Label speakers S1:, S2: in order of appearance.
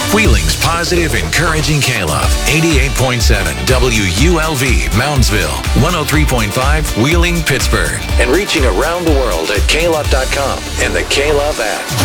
S1: Wheeling's positive, encouraging K-Love. 88.7 WULV, Moundsville. 103.5 Wheeling, Pittsburgh. And reaching around the world at klove.com and the K-Love app.